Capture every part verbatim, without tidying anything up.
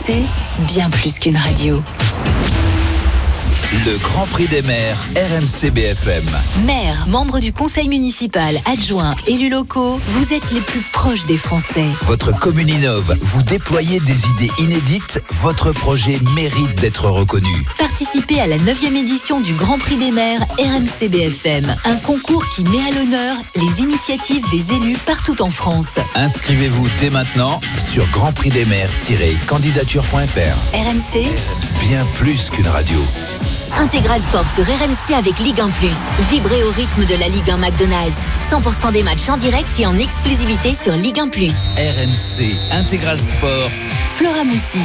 C, bien plus qu'une radio. Le Grand Prix des maires, R M C B F M. Maires, membres du conseil municipal, adjoints, élus locaux, vous êtes les plus proches des Français. Votre commune innove, vous déployez des idées inédites, votre projet mérite d'être reconnu. Participez à la neuvième édition du Grand Prix des maires R M C B F M, un concours qui met à l'honneur les initiatives des élus partout en France. Inscrivez-vous dès maintenant sur grand prix des maires tiret candidature point f r. R M C, bien plus qu'une radio. Intégral Sport sur R M C avec Ligue un plus. Vibrez au rythme de la Ligue un McDonald's. cent pour cent des matchs en direct et en exclusivité sur Ligue un plus. R M C Intégral Sport. Flora Moussi.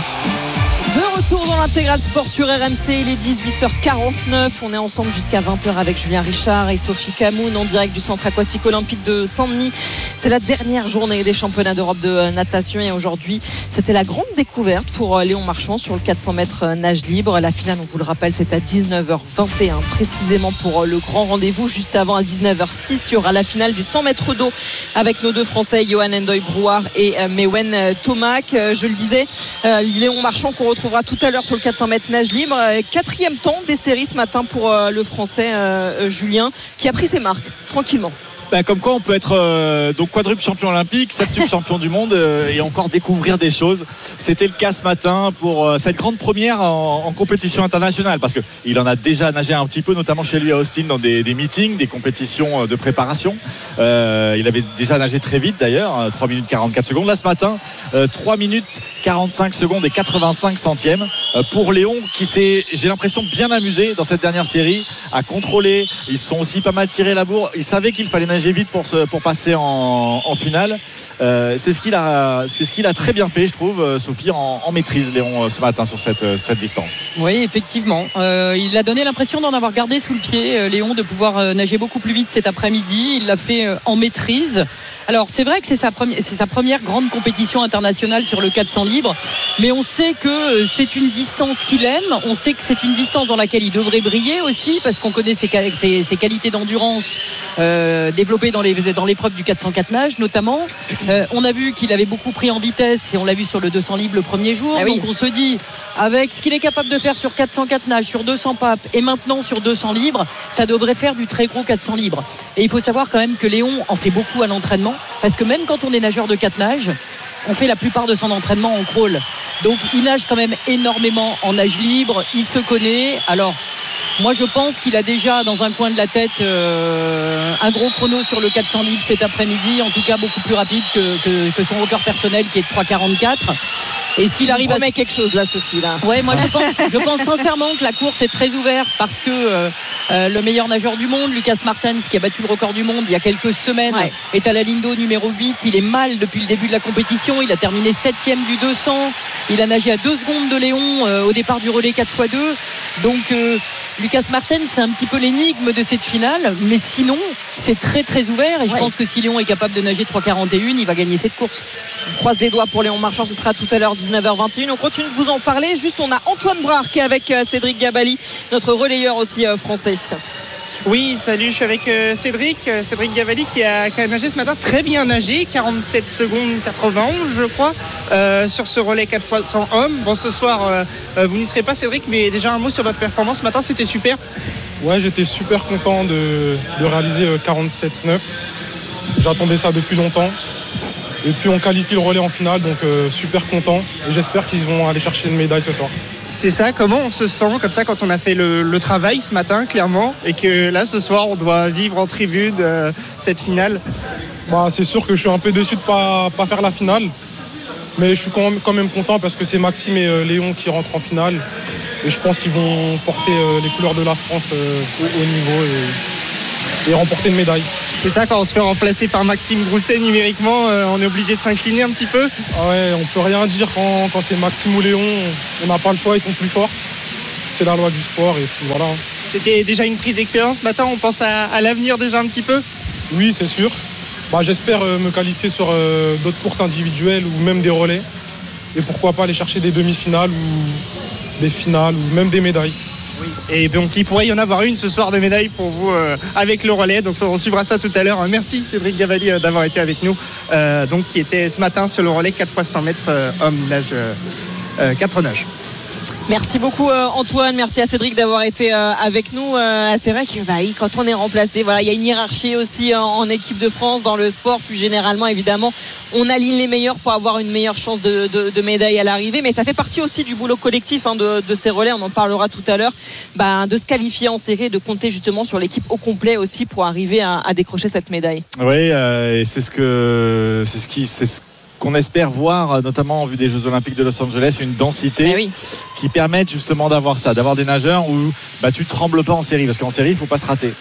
De retour dans l'Intégral Sport sur R M C, il est dix-huit heures quarante-neuf. On est ensemble jusqu'à vingt heures avec Julien Richard et Sophie Camoun en direct du centre aquatique olympique de Saint-Denis. C'est la dernière journée des championnats d'Europe de natation et aujourd'hui, c'était la grande découverte pour Léon Marchand sur le quatre cents mètres nage libre. La finale, on vous le rappelle, c'est à dix-neuf heures vingt et un précisément pour le grand rendez-vous. Juste avant, à dix-neuf heures six, il y aura la finale du cent mètres d'eau avec nos deux Français, Johan Endoy-Brouard et Mewen Tomac. Je le disais, Léon Marchand qu'on retrouvera tout à l'heure sur le quatre cents mètres nage libre. Quatrième temps des séries ce matin pour le Français euh, Julien, qui a pris ses marques tranquillement. Ben, comme quoi on peut être euh, donc quadruple champion olympique, septuple champion du monde euh, et encore découvrir des choses. C'était le cas ce matin pour euh, cette grande première en, en compétition internationale, parce qu'il en a déjà nagé un petit peu, notamment chez lui à Austin dans des, des meetings, des compétitions de préparation. Euh, il avait déjà nagé très vite d'ailleurs, trois minutes quarante-quatre secondes. Là ce matin, euh, trois minutes quarante-cinq secondes et quatre-vingt-cinq centièmes euh, pour Léon, qui s'est, j'ai l'impression, bien amusé dans cette dernière série, à contrôler. Ils se sont aussi pas mal tiré la bourre. Il savait qu'il fallait nager vite pour, se, pour passer en, en finale. Euh, c'est, ce qu'il a, c'est ce qu'il a très bien fait, je trouve, Sophie, en, en maîtrise, Léon, ce matin sur cette, cette distance. Oui, effectivement. Euh, il a donné l'impression d'en avoir gardé sous le pied, Léon, de pouvoir nager beaucoup plus vite cet après-midi. Il l'a fait en maîtrise. Alors, c'est vrai que c'est sa, première, c'est sa première grande compétition internationale sur le quatre cents libre, mais on sait que c'est une distance qu'il aime. On sait que c'est une distance dans laquelle il devrait briller aussi, parce qu'on connaît ses, ses, ses qualités d'endurance euh, développées dans, les, dans l'épreuve du quatre cent quatre nage, notamment. Euh, on a vu qu'il avait beaucoup pris en vitesse et on l'a vu sur le deux cents libre le premier jour. Ah oui. Donc on se dit, avec ce qu'il est capable de faire sur quatre cent quatre nage, sur deux cents papes et maintenant sur deux cents libre, ça devrait faire du très gros quatre cents libre. Et il faut savoir quand même que Léon en fait beaucoup à l'entraînement, parce que même quand on est nageur de quatre nages, on fait la plupart de son entraînement en crawl. Donc il nage quand même énormément en nage libre, il se connaît. Alors moi je pense qu'il a déjà dans un coin de la tête euh, un gros chrono sur le quatre cents libre cet après-midi, en tout cas beaucoup plus rapide que, que, que son record personnel qui est de trois quarante-quatre. Et s'il arrive à mettre quelque chose là, Sophie là. Ouais, moi je pense, je pense sincèrement que la course est très ouverte, parce que euh, euh, le meilleur nageur du monde, Lucas Martens, qui a battu le record du monde il y a quelques semaines, ouais, est à la ligne d'eau numéro huit. Il est mal depuis le début de la compétition. Il a terminé septième du deux cents. Il a nagé à deux secondes de Léon euh, au départ du relais quatre fois deux. Donc euh, Lucas Martens, c'est un petit peu l'énigme de cette finale, mais sinon c'est très très ouvert, et je ouais. pense que si Léon est capable de nager trois quarante et un, il va gagner cette course. On croise des doigts pour Léon Marchand, ce sera tout à l'heure dix-neuf heures vingt et un. On continue de vous en parler. Juste, on a Antoine Brard qui est avec Cédric Gabali, notre relayeur aussi euh, français. Oui, salut, je suis avec euh, Cédric, euh, Cédric Gabali qui a, qui a nagé ce matin, très bien nagé, quarante-sept secondes quatre-vingt-onze je crois, euh, sur ce relais quatre fois cent hommes. Bon, ce soir, euh, euh, vous n'y serez pas, Cédric, mais déjà un mot sur votre performance ce matin, c'était super. Ouais, j'étais super content de, de réaliser euh, quarante-sept neuf. J'attendais ça depuis longtemps. Et puis on qualifie le relais en finale, donc euh, super content. Et j'espère qu'ils vont aller chercher une médaille ce soir. C'est ça, comment on se sent comme ça quand on a fait le, le travail ce matin, clairement, et que là ce soir on doit vivre en tribune euh, cette finale? Bah, c'est sûr que je suis un peu déçu de ne pas, pas faire la finale, mais je suis quand même, quand même content, parce que c'est Maxime et euh, Léon qui rentrent en finale, et je pense qu'ils vont porter euh, les couleurs de la France euh, au haut niveau et, et remporter une médaille. C'est ça, quand on se fait remplacer par Maxime Grousset numériquement, euh, on est obligé de s'incliner un petit peu? Ah ouais, on peut rien dire quand, quand c'est Maxime ou Léon, on n'a pas le choix, ils sont plus forts. C'est la loi du sport et puis voilà. C'était déjà une prise d'expérience ce matin, on pense à, à l'avenir déjà un petit peu? Oui, c'est sûr. Bah, j'espère euh, me qualifier sur euh, d'autres courses individuelles ou même des relais. Et pourquoi pas aller chercher des demi-finales ou des finales ou même des médailles. Oui. Et donc il pourrait y en avoir une ce soir de médaille pour vous euh, avec le relais, donc on suivra ça tout à l'heure. Merci Cédric Gabali euh, d'avoir été avec nous, euh, donc qui était ce matin sur le relais quatre fois cent mètres euh, homme nage euh, euh, quatre nages. Merci beaucoup euh, Antoine, merci à Cédric d'avoir été euh, avec nous. Euh, c'est vrai que bah, quand on est remplacé, voilà, il y a une hiérarchie aussi en, en équipe de France, dans le sport plus généralement évidemment. On aligne les meilleurs pour avoir une meilleure chance de, de, de médaille à l'arrivée, mais ça fait partie aussi du boulot collectif hein, de, de ces relais, on en parlera tout à l'heure, bah, de se qualifier en série et de compter justement sur l'équipe au complet aussi pour arriver à, à décrocher cette médaille. Oui, euh, et c'est ce que c'est ce qui c'est ce qu'on espère voir, notamment en vue des Jeux Olympiques de Los Angeles, une densité eh oui. qui permette justement d'avoir ça, d'avoir des nageurs où bah, tu ne trembles pas en série, parce qu'en série il ne faut pas se rater.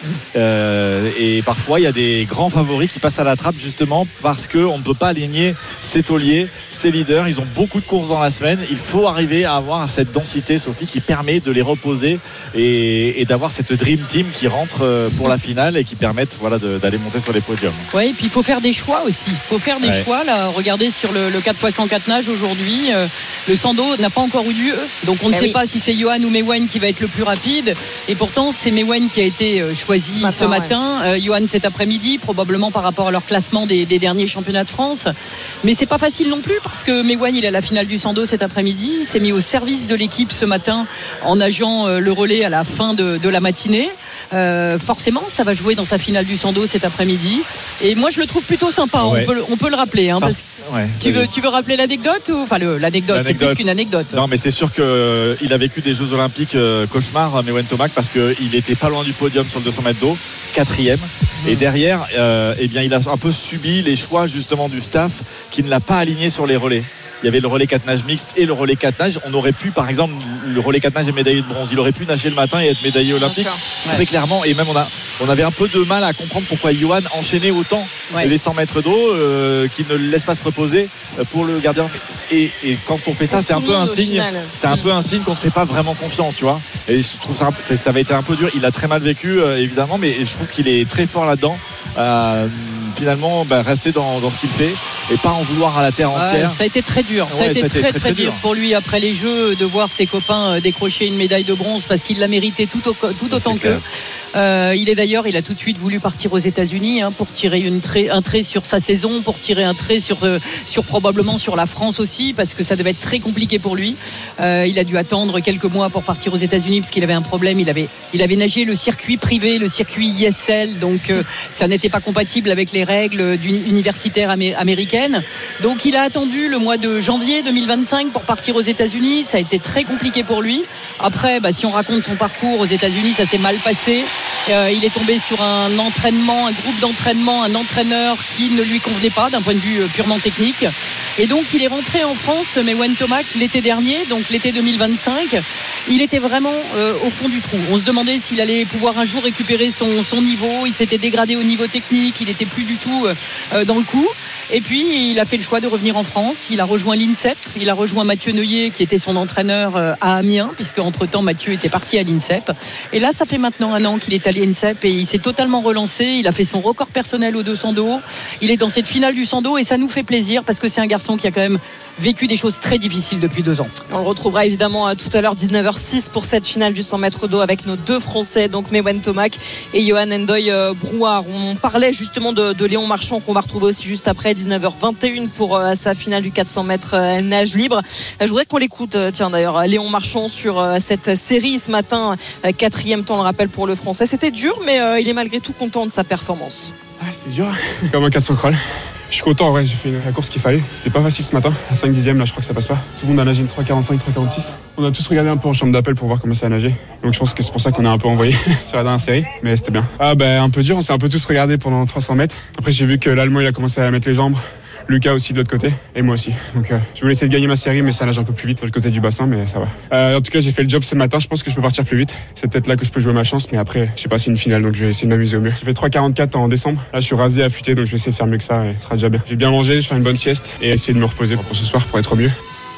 Euh, et parfois il y a des grands favoris qui passent à la trappe justement parce qu'on ne peut pas aligner ces tauliers, ces leaders. Ils ont beaucoup de courses dans la semaine. Il faut arriver à avoir cette densité, Sophie, qui permet de les reposer et, et d'avoir cette dream team qui rentre pour la finale et qui permettent voilà, de, d'aller monter sur les podiums. Oui, et puis il faut faire des choix aussi. Il faut faire des ouais. choix. Là, regardez sur le, le quatre fois cent quatre nage aujourd'hui, euh, le cent dos n'a pas encore eu lieu, donc on ne eh sait oui. pas si c'est Yohan ou Mewen qui va être le plus rapide, et pourtant c'est Mewen qui a été euh, choisi ce matin, ce matin. Ouais. Euh, Yohan cet après-midi, probablement par rapport à leur classement des, des derniers championnats de France, mais c'est pas facile non plus parce que Mewen il est à la finale du cent dos cet après-midi, il s'est mis au service de l'équipe ce matin en nageant euh, le relais à la fin de, de la matinée. Euh, forcément ça va jouer dans sa finale du cent dos cet après-midi, et moi je le trouve plutôt sympa. Ouais. on, peut, on peut le rappeler hein, parce... Parce... Ouais. Tu, veux, tu veux rappeler l'anecdote ou... Enfin le, l'anecdote, l'anecdote, c'est plus qu'une anecdote. Non mais c'est sûr qu'il euh, a vécu des Jeux Olympiques euh, cauchemar, Mewen Tomac, parce qu'il était pas loin du podium sur le deux cents mètres d'eau, quatrième, mmh. et derrière euh, eh bien, il a un peu subi les choix justement du staff qui ne l'a pas aligné sur les relais. Il y avait le relais quatre nages mixte et le relais quatre nages. On aurait pu, par exemple, le relais quatre nages est médaillé de bronze. Il aurait pu nager le matin et être médaillé olympique. Ouais. Très clairement. Et même, on, a, on avait un peu de mal à comprendre pourquoi Yohan enchaînait autant ouais. les cent mètres d'eau, euh, qu'il ne le laisse pas se reposer pour le gardien. Et, et quand on fait ça, c'est un peu un signe. C'est un peu un signe qu'on ne fait pas vraiment confiance, tu vois. Et je trouve ça, ça va être un peu dur. Il a très mal vécu, euh, évidemment, mais je trouve qu'il est très fort là-dedans. Euh, finalement bah, rester dans, dans ce qu'il fait et pas en vouloir à la terre entière. Ouais, ça a été très dur, ça ouais, a été, ça a été très, très, très, très dur pour lui après les Jeux de voir ses copains décrocher une médaille de bronze parce qu'il l'a mérité tout, au, tout autant qu'eux. Euh, il est d'ailleurs, il a tout de suite voulu partir aux États-Unis hein, pour tirer une trait, un trait sur sa saison, pour tirer un trait sur, euh, sur probablement sur la France aussi, parce que ça devait être très compliqué pour lui. Euh, il a dû attendre quelques mois pour partir aux États-Unis parce qu'il avait un problème. Il avait, il avait nagé le circuit privé, le circuit I S L, donc euh, ça n'était pas compatible avec les règles universitaires amé- américaines. Donc il a attendu le mois de janvier deux mille vingt-cinq pour partir aux États-Unis. Ça a été très compliqué pour lui. Après, bah, si on raconte son parcours aux États-Unis, ça s'est mal passé. Euh, il est tombé sur un entraînement, un groupe d'entraînement, un entraîneur qui ne lui convenait pas d'un point de vue purement technique. Et donc il est rentré en France, Mewen Tomac, l'été dernier, donc l'été deux mille vingt-cinq. Il était vraiment euh, au fond du trou. On se demandait s'il allait pouvoir un jour récupérer son, son niveau. Il s'était dégradé au niveau technique, il n'était plus du tout euh, dans le coup. Et puis il a fait le choix de revenir en France. Il a rejoint l'INSEP, il a rejoint Mathieu Neuillet qui était son entraîneur à Amiens, puisque entre-temps Mathieu était parti à l'INSEP. Et là ça fait maintenant un an qu'il est à l'INSEP et il s'est totalement relancé. Il a fait son record personnel au deux cents dos. Il est dans cette finale du cent dos et ça nous fait plaisir parce que c'est un garçon qui a quand même vécu des choses très difficiles depuis deux ans. On le retrouvera évidemment tout à l'heure dix-neuf heures six pour cette finale du cent mètres d'eau avec nos deux Français, donc Mewen Tomac et Yohan Ndoye Brouard. On parlait justement de, de Léon Marchand qu'on va retrouver aussi juste après, dix-neuf heures vingt et un pour euh, sa finale du quatre cents mètres euh, nage libre. Euh, je voudrais qu'on l'écoute, euh, tiens d'ailleurs, Léon Marchand sur euh, cette série ce matin, euh, quatrième temps, on le rappelle pour le Français. C'était dur, mais euh, il est malgré tout content de sa performance. Ah, c'était dur, comme un quatre cents crawl. Je suis content, ouais, j'ai fait la course qu'il fallait. C'était pas facile ce matin. À cinq dixièmes, là, je crois que ça passe pas. Tout le monde a nagé une trois quarante-cinq, trois quarante-six. On a tous regardé un peu en chambre d'appel pour voir comment ça a nagé. Donc je pense que c'est pour ça qu'on a un peu envoyé sur la dernière série. Mais c'était bien. Ah, ben, bah, un peu dur. On s'est un peu tous regardé pendant trois cents mètres. Après, j'ai vu que l'Allemand, il a commencé à mettre les jambes. Lucas aussi de l'autre côté et moi aussi. Donc euh, je voulais essayer de gagner ma série, mais ça nage un peu plus vite de l'autre côté du bassin, mais ça va. Euh, en tout cas, j'ai fait le job ce matin. Je pense que je peux partir plus vite. C'est peut-être là que je peux jouer ma chance, mais après, je sais pas, c'est une finale, donc je vais essayer de m'amuser au mieux. J'ai fait trois quarante-quatre en décembre. Là, je suis rasé, affûté, donc je vais essayer de faire mieux que ça et ce sera déjà bien. J'ai bien mangé, je vais faire une bonne sieste et essayer de me reposer pour ce soir pour être au mieux.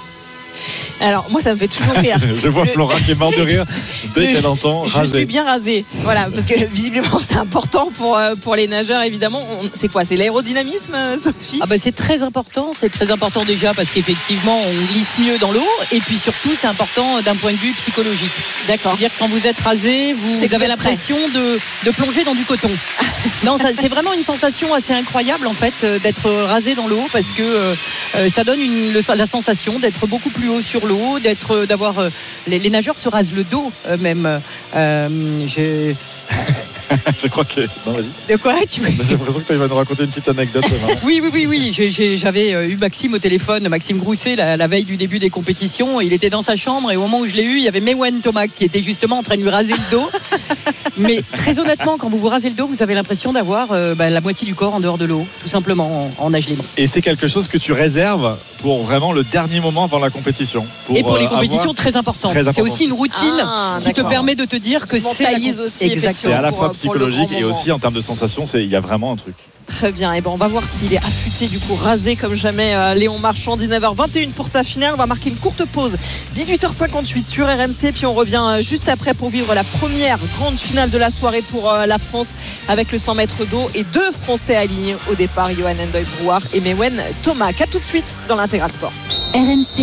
Alors moi ça me fait toujours rire. Je vois Flora qui est morte de rire dès le, qu'elle entend je rasé. Je suis bien rasée, voilà, parce que visiblement c'est important pour, pour les nageurs évidemment. On, c'est quoi, c'est l'aérodynamisme, Sophie? Ah bah c'est très important, c'est très important déjà parce qu'effectivement on glisse mieux dans l'eau et puis surtout c'est important d'un point de vue psychologique. D'accord. C'est-à-dire que quand vous êtes rasé, vous, vous avez l'impression de, de plonger dans du coton. Non, ça, c'est vraiment une sensation assez incroyable en fait d'être rasé dans l'eau parce que euh, ça donne une, le, la sensation d'être beaucoup plus haut sur l'eau. l'eau, d'être, d'avoir euh, les, les nageurs se rasent le dos euh, même. Euh, je... Je crois que. Non, vas-y. De quoi tu... J'ai l'impression que tu vas nous raconter une petite anecdote. Oui, oui, oui, oui. J'ai, j'ai, j'avais eu Maxime au téléphone, Maxime Grousset, la, la veille du début des compétitions. Il était dans sa chambre et au moment où je l'ai eu, il y avait Mewen Tomac qui était justement en train de lui raser le dos. Mais très honnêtement, quand vous vous rasez le dos, vous avez l'impression d'avoir euh, bah, la moitié du corps en dehors de l'eau, tout simplement en, en nage libre. Et c'est quelque chose que tu réserves pour vraiment le dernier moment avant la compétition. Pour, et pour les compétitions, très importantes. Très c'est aussi une routine ah, qui te permet de te dire que c'est la... aussi. Exactement. C'est à la fois psychologique et aussi en termes de sensations, c'est, il y a vraiment un truc. Très bien, et ben on va voir s'il est affûté, du coup rasé comme jamais. euh, Léon Marchand, dix-neuf heures vingt et une pour sa finale. On va marquer une courte pause, dix-huit heures cinquante-huit sur R M C, puis on revient euh, juste après pour vivre la première grande finale de la soirée pour euh, la France avec le cent mètres d'eau et deux Français alignés au départ, Johan Endoy Brouard et Mewen Tomac. À tout de suite dans l'Intégral Sport. R M C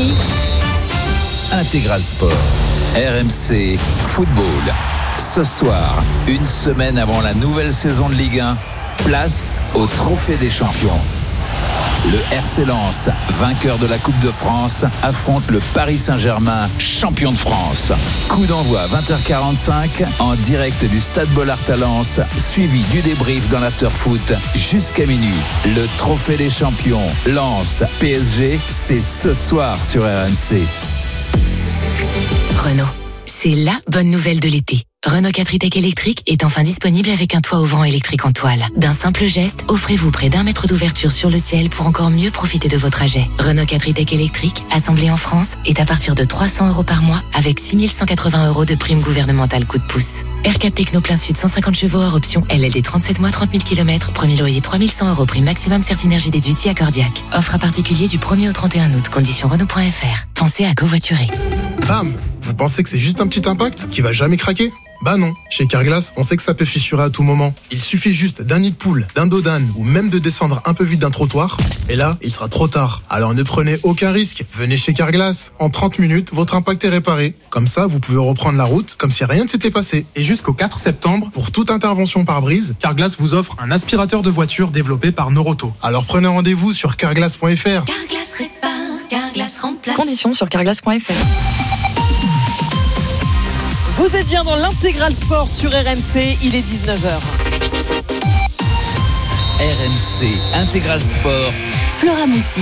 Intégral Sport. R M C Football. Ce soir, une semaine avant la nouvelle saison de Ligue un, place au Trophée des Champions. Le R C Lens, vainqueur de la Coupe de France, affronte le Paris Saint-Germain, champion de France. Coup d'envoi à vingt heures quarante-cinq en direct du Stade Bollaert à Lens, suivi du débrief dans l'after-foot jusqu'à minuit. Le Trophée des Champions, Lens, P S G, c'est ce soir sur R M C. Renault, c'est la bonne nouvelle de l'été. Renault quatre e-Tech électrique est enfin disponible avec un toit ouvrant électrique en toile. D'un simple geste, offrez-vous près d'un mètre d'ouverture sur le ciel pour encore mieux profiter de vos trajets. Renault quatre e-Tech électrique, assemblé en France, est à partir de trois cents euros par mois avec six mille cent quatre-vingts euros de prime gouvernementale coup de pouce. R quatre Techno plein sud cent cinquante chevaux hors option, L L D trente-sept mois, trente mille kilomètres, premier loyer trois mille cent euros, prime maximum Certinergie déduit accordiaque. Offre à particulier du premier au trente et un août, conditions Renault point F R. Pensez à covoiturer. Bam! Vous pensez que c'est juste un petit impact qui va jamais craquer? Bah non, chez Carglass, on sait que ça peut fissurer à tout moment. Il suffit juste d'un nid de poule, d'un dos d'âne ou même de descendre un peu vite d'un trottoir. Et là, il sera trop tard. Alors ne prenez aucun risque. Venez chez Carglass. En trente minutes, votre impact est réparé. Comme ça, vous pouvez reprendre la route comme si rien ne s'était passé. Et jusqu'au quatre septembre, pour toute intervention par brise, Carglass vous offre un aspirateur de voiture développé par Noroto. Alors prenez rendez-vous sur carglass point F R. Carglass répare, Carglass remplace. Conditions sur carglass point F R. Vous êtes bien dans l'Intégral Sport sur R M C, il est dix-neuf heures. R M C Intégral Sport. Flora Moussi.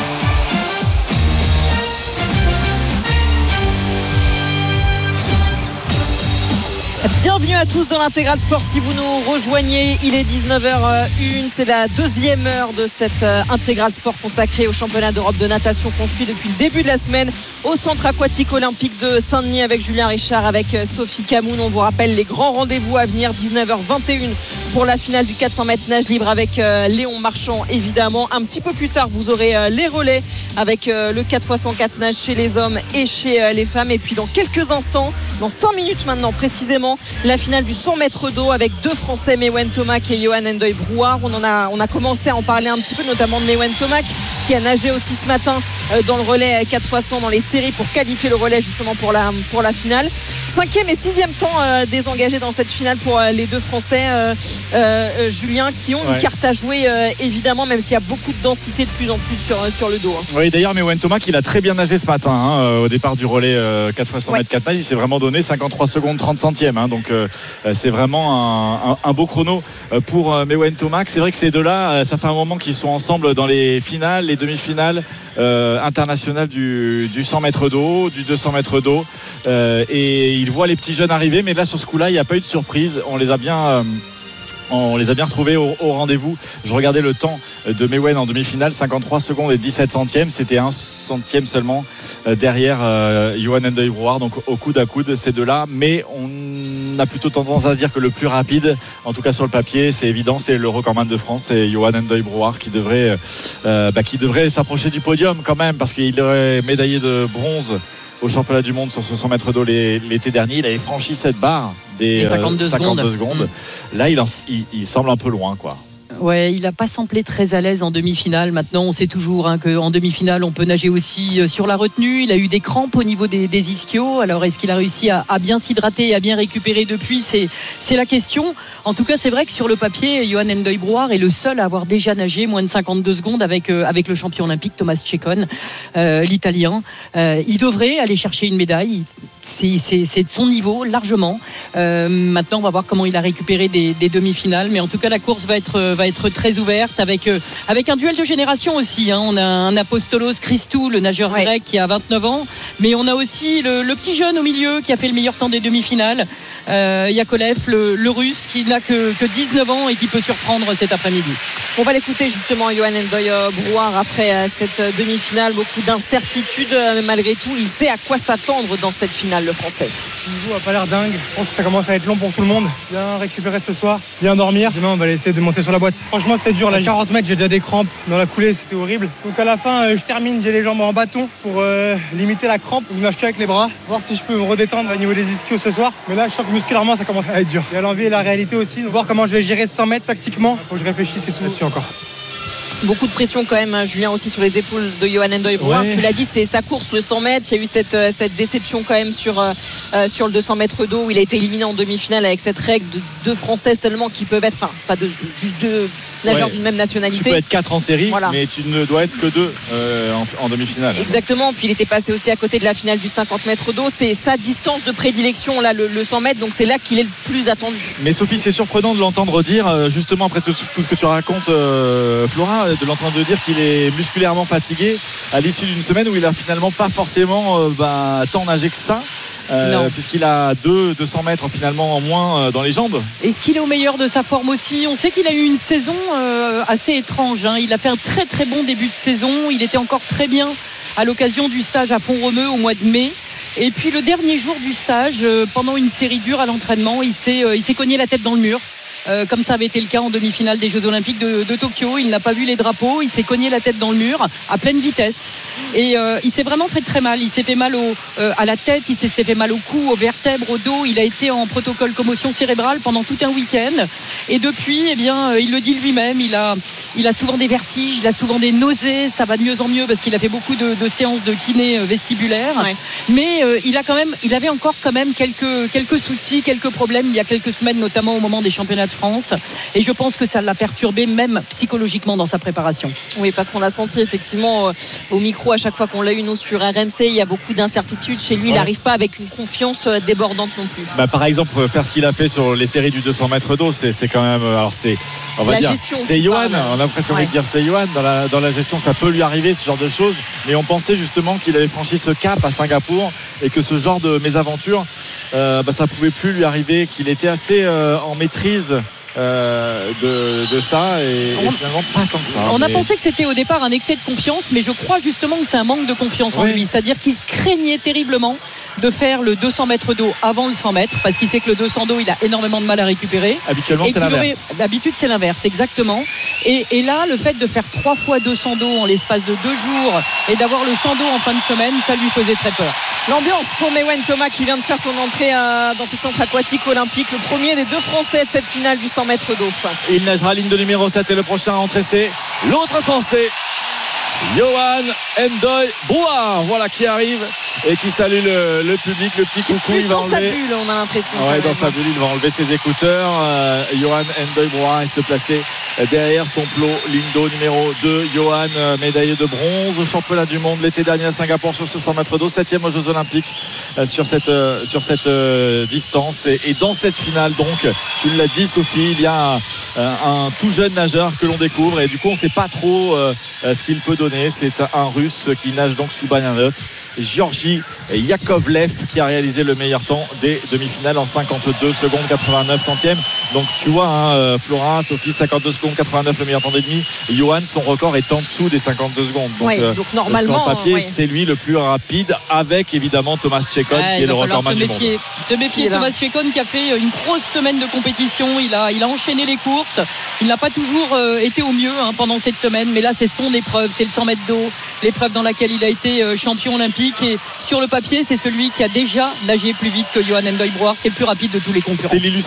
Bienvenue à tous dans l'Intégral Sport. Si vous nous rejoignez, il est dix-neuf heures un. C'est la deuxième heure de cette Intégral Sport consacrée au championnat d'Europe de natation qu'on suit depuis le début de la semaine au centre aquatique olympique de Saint-Denis avec Julien Richard, avec Sophie Camoun. On vous rappelle les grands rendez-vous à venir, dix-neuf heures vingt et une pour la finale du quatre cents mètres nage libre avec Léon Marchand évidemment. Un petit peu plus tard, vous aurez les relais avec le quatre fois cent quatre nage chez les hommes et chez les femmes. Et puis dans quelques instants, dans cinq minutes maintenant précisément, la finale du cent mètres d'eau avec deux Français, Mewen Tomac et Johan Endoy Brouard. On en a, on a commencé à en parler un petit peu, notamment de Mewen Tomac qui a nagé aussi ce matin dans le relais quatre fois cent dans les séries pour qualifier le relais justement pour la, pour la finale. Cinquième et sixième temps euh, désengagés dans cette finale pour euh, les deux Français, euh, euh, Julien, qui ont ouais. une carte à jouer euh, évidemment, même s'il y a beaucoup de densité de plus en plus sur, euh, sur le dos. Hein. Oui, d'ailleurs, Mewen Tomac, il a très bien nagé ce matin hein, au départ du relais euh, quatre fois cent ouais. mètres quatre nage. Il s'est vraiment donné cinquante-trois secondes trente centièmes. Hein, donc euh, c'est vraiment un, un, un beau chrono pour euh, Mewen Tomac. C'est vrai que ces deux-là, euh, ça fait un moment qu'ils sont ensemble dans les finales, les demi-finales euh, internationales du, du cent mètres d'eau, du deux cents mètres d'eau. Euh, et il voit les petits jeunes arriver, mais là sur ce coup-là il n'y a pas eu de surprise, on les a bien euh, on les a bien retrouvés au, au rendez-vous. Je regardais le temps de Mewen en demi-finale, cinquante-trois secondes et dix-sept centièmes, c'était un centième seulement euh, derrière euh, Johan Endoy Brouard, donc au coude à coude ces deux-là, mais on a plutôt tendance à se dire que le plus rapide, en tout cas sur le papier, c'est évident, c'est le recordman de France, c'est Johan Endoy Brouard qui devrait euh, bah, qui devrait s'approcher du podium quand même, parce qu'il est médaillé de bronze au championnat du monde sur ce cent mètres d'eau l'été dernier. Il avait franchi cette barre des cinquante-deux, cinquante-deux secondes, secondes. Mmh. Là il, en, il, il semble un peu loin quoi. Ouais, il n'a pas semblé très à l'aise en demi-finale. Maintenant, on sait toujours hein, qu'en demi-finale, on peut nager aussi sur la retenue. Il a eu des crampes au niveau des, des ischios. Alors, est-ce qu'il a réussi à, à bien s'hydrater et à bien récupérer depuis ? C'est, c'est la question. En tout cas, c'est vrai que sur le papier, Yoann Ndoi-Brouard est le seul à avoir déjà nagé moins de cinquante-deux secondes avec, euh, avec le champion olympique Thomas Tchekon, euh, l'Italien. Euh, il devrait aller chercher une médaille. C'est, c'est, c'est de son niveau largement. Euh, maintenant, on va voir comment il a récupéré des, des demi-finales. Mais en tout cas, la course va être, va être très ouverte avec, euh, avec un duel de génération aussi. Hein. On a un Apostolos Christou, le nageur ouais. grec qui a vingt-neuf ans. Mais on a aussi le, le petit jeune au milieu qui a fait le meilleur temps des demi-finales. Euh, Yakolev, le, le russe qui n'a que, que dix-neuf ans et qui peut surprendre cet après-midi. On va l'écouter justement, Yoann Ndoi-Brouard, après euh, cette demi-finale. Beaucoup d'incertitudes, euh, malgré tout. Il sait à quoi s'attendre dans cette finale, le Français. Le niveau n'a pas l'air dingue. Je pense que ça commence à être long pour tout le monde. Bien récupérer ce soir, bien dormir. Demain, on va essayer de monter sur la boîte. Franchement, c'était dur. Là, quarante mètres, j'ai déjà des crampes. Dans la coulée, c'était horrible. Donc à la fin, euh, je termine, j'ai les jambes en bâton pour euh, limiter la crampe. Donc, je nage qu'avec les bras. Voir si je peux me redétendre au niveau des ischios ce soir. Mais là, je sens que musculairement, ça commence à être dur. Il y a l'envie et la réalité aussi. Donc, voir comment je vais gérer cent mètres tactiquement. Il faut que je réfléchisse et tout là-dessus encore. Beaucoup de pression quand même, hein, Julien, aussi sur les épaules de Yoann Ndoi-Brouard. Ouais. Tu l'as dit, c'est sa course, le cent mètres. Il y a eu cette, cette déception quand même sur, euh, sur le deux cents mètres d'eau où il a été éliminé en demi-finale avec cette règle de deux Français seulement qui peuvent être, enfin, pas de, juste deux nageurs ouais. d'une même nationalité. Tu peux être quatre en série, voilà. mais tu ne dois être que deux euh, en, en demi-finale. Exactement. Puis il était passé aussi à côté de la finale du cinquante mètres d'eau. C'est sa distance de prédilection, là, le, le cent mètres. Donc c'est là qu'il est le plus attendu. Mais Sophie, c'est surprenant de l'entendre dire, justement après tout ce que tu racontes, euh, Flora, de l'entendre dire qu'il est musculairement fatigué à l'issue d'une semaine où il a finalement pas forcément euh, bah, tant nagé que ça. Euh, puisqu'il a deux deux cents mètres finalement en moins euh, dans les jambes. Est-ce qu'il est au meilleur de sa forme aussi ? On sait qu'il a eu une saison euh, assez étrange, hein. Il a fait un très très bon début de saison. Il était encore très bien à l'occasion du stage à Font-Romeu au mois de mai. Et puis le dernier jour du stage, euh, pendant une série dure à l'entraînement, il s'est, euh, il s'est cogné la tête dans le mur. Euh, comme ça avait été le cas en demi-finale des Jeux Olympiques de, de Tokyo. Il n'a pas vu les drapeaux, il s'est cogné la tête dans le mur à pleine vitesse et euh, il s'est vraiment fait très mal. Il s'est fait mal au, euh, à la tête, il s'est, s'est fait mal au cou, aux vertèbres, au dos. Il a été en protocole commotion cérébrale pendant tout un week-end et depuis, eh bien, euh, il le dit lui-même, il a, il a souvent des vertiges, il a souvent des nausées. Ça va de mieux en mieux parce qu'il a fait beaucoup de, de séances de kiné vestibulaire, ouais. mais euh, il a quand même, il avait encore quand même quelques, quelques soucis, quelques problèmes il y a quelques semaines, notamment au moment des championnats de France, et je pense que ça l'a perturbé même psychologiquement dans sa préparation. Oui, parce qu'on l'a senti effectivement euh, au micro à chaque fois qu'on l'a eu nous sur R M C, il y a beaucoup d'incertitudes chez lui, ouais. Il n'arrive pas avec une confiance euh, débordante non plus. Bah, par exemple, faire ce qu'il a fait sur les séries du deux cents mètres d'eau, c'est, c'est quand même, alors c'est, on va la dire, gestion, c'est Yoann, on a presque ouais. envie de dire c'est Yoann, dans la, dans la gestion ça peut lui arriver ce genre de choses, mais on pensait justement qu'il avait franchi ce cap à Singapour et que ce genre de mésaventure, euh, bah, ça pouvait plus lui arriver, qu'il était assez euh, en maîtrise Euh, de, de ça et, et finalement pas tant que ça. On mais... a pensé que c'était au départ un excès de confiance, mais je crois justement que c'est un manque de confiance oui. en lui, c'est-à-dire qu'il craignait terriblement de faire le deux cents mètres d'eau avant le cent mètres parce qu'il sait que le deux cents d'eau il a énormément de mal à récupérer. Habituellement et c'est l'inverse. Aurait... D'habitude c'est l'inverse exactement et, et là le fait de faire trois fois deux cents d'eau en l'espace de deux jours et d'avoir le cent d'eau en fin de semaine, ça lui faisait très peur. L'ambiance pour Maïwenn Thomas qui vient de faire son entrée à, dans ce centre aquatique olympique, le premier des deux Français de cette finale du cent mètres d'eau. Il nagera ligne de numéro sept et le prochain à entrer c'est l'autre Français, Yoann Ndoi-Brouard, voilà qui arrive et qui salue le, le public, le petit coucou. Il va dans enlever sa bulle, on a l'impression. Ouais, dans sa bulle, il va enlever ses écouteurs. Euh, Yoann Ndoi-Brouard et se placer derrière son plot, ligne d'eau numéro deux. Yoann, médaillé de bronze, championnat du monde l'été dernier à Singapour sur ce cent mètres d'eau, septième aux Jeux Olympiques euh, sur cette, euh, sur cette euh, distance. Et, et dans cette finale, donc, tu l'as dit, Sophie, il y a un, un tout jeune nageur que l'on découvre et du coup, on ne sait pas trop euh, ce qu'il peut donner. C'est un Russe qui nage donc sous bannière neutre, Georgi Yakovlev, qui a réalisé le meilleur temps des demi-finales en cinquante-deux secondes quatre-vingt-neuf centièmes. Donc tu vois hein, Flora, Sophie, cinquante-deux secondes quatre-vingt-neuf le meilleur temps des demi. Yoann, son record est en dessous des cinquante-deux secondes. Donc, ouais, donc normalement sur le papier ouais. c'est lui le plus rapide avec évidemment Thomas Tchekon ouais, qui est le recordman du monde. Se méfier Thomas Tchekon qui a fait une grosse semaine de compétition. Il a, il a enchaîné les courses. Il n'a pas toujours euh, été au mieux hein, pendant cette semaine, mais là c'est son épreuve, c'est le cent mètres d'eau, l'épreuve dans laquelle il a été euh, champion olympique et sur le papier c'est celui qui a déjà nagé plus vite que Yoann Ndoi-Brouard. C'est le plus rapide de tous les concurrents. C'est